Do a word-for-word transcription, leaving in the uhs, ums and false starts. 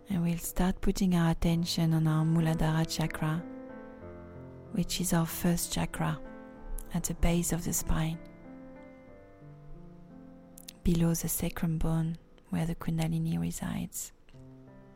And we'll start putting our attention on our Muladhara chakra, which is our first chakra at the base of the spine, below the sacrum bone where the Kundalini resides.